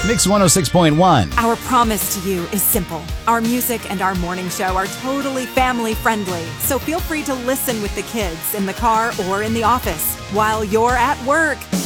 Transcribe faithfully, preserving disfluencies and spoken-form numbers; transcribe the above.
Mix one oh six point one. Our promise to you is simple. Our music and our morning show are totally family friendly, so feel free to listen with the kids in the car or in the office while you're at work.